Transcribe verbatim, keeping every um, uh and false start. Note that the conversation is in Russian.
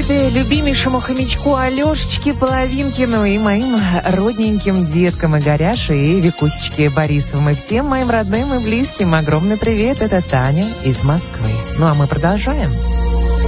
удовольствие любимейшему хомячку Алешечке Половинкину и моим родненьким деткам Игоряше и Викусечке Борисовым. И всем моим родным и близким огромный привет. Это Таня из Москвы. Ну а мы продолжаем.